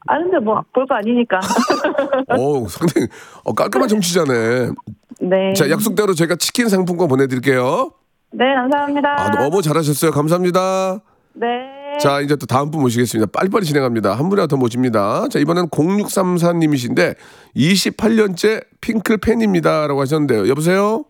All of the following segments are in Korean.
근데 뭐 볼 거 아니니까. 상당히 깔끔한 정치자네. 네. 자, 약속대로 제가 치킨 상품권 보내드릴게요. 네, 감사합니다. 너무 잘하셨어요. 감사합니다. 네. 자, 이제 또 다음 분 모시겠습니다. 빨리빨리 진행합니다. 한 분이라도 더 모십니다. 자, 이번엔 0634님이신데 28년째 핑클 팬입니다라고 하셨는데요. 여보세요?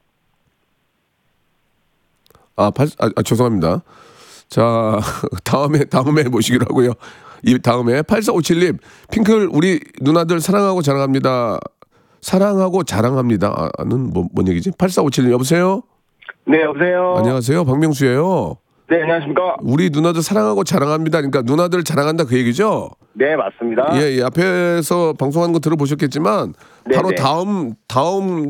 죄송합니다. 자, 다음에 모시기로 하고요. 이 다음에 8457님, 핑클 우리 누나들 사랑하고 자랑합니다. 사랑하고 자랑합니다. 뭔 얘기지? 8457님, 여보세요? 네, 여보세요. 안녕하세요. 박명수예요. 네, 안녕하십니까. 우리 누나들 사랑하고 자랑합니다. 그러니까 누나들 자랑한다 그 얘기죠? 네, 맞습니다. 예, 앞에서 방송하는 거 들어보셨겠지만 네, 바로 네. 다음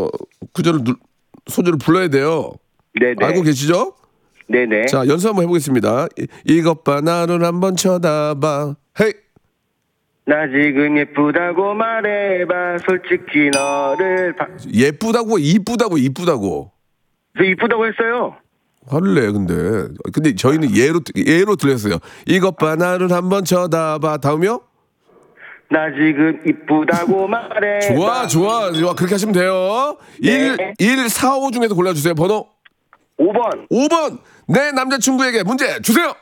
소절을 불러야 돼요. 네, 네. 알고 계시죠? 네, 네. 자, 연습 한번 해보겠습니다. 이것 봐, 나를 한번 쳐다봐. 헤이! 나 지금 예쁘다고 말해봐. 솔직히 너를 예쁘다고, 이쁘다고. 저 이쁘다고 했어요. 화를 내, 근데 저희는 예로 들렸어요. 이것 봐, 나를 한번 쳐다봐. 다음이요? 나 지금 이쁘다고 말해봐. 좋아. 그렇게 하시면 돼요. 네. 1, 4, 5 중에서 골라주세요. 번호. 5번. 5번. 내 남자친구에게 문제 주세요.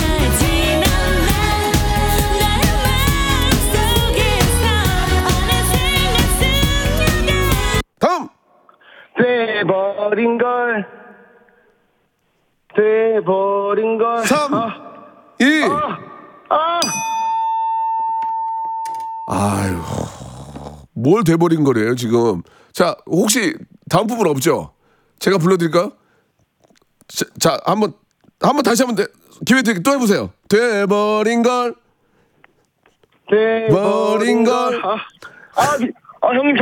다음. 돼버린 걸. 3, 2. 아유, 뭘 돼버린 거래요 지금. 자, 혹시 다음 부분 없죠? 제가 불러드릴까요? 자, 한번 다시 한번 기회 드릴게요. 또 해보세요. 돼버린 걸. 돼버린 걸. 형님